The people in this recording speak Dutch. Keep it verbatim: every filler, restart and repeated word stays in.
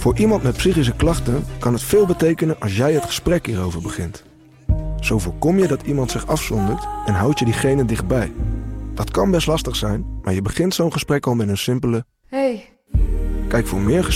Voor iemand met psychische klachten kan het veel betekenen als jij het gesprek hierover begint. Zo voorkom je dat iemand zich afzondert en houd je diegene dichtbij. Dat kan best lastig zijn, maar je begint zo'n gesprek al met een simpele... Hey. Kijk voor meer